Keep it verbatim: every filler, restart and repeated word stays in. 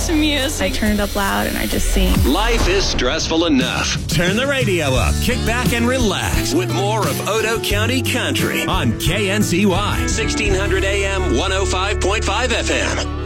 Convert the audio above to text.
best music. I turn it up loud and I just sing. Life is stressful enough. Turn the radio up, kick back and relax with more of Odo County Country on K N C Y, sixteen hundred A M, one oh five point five F M.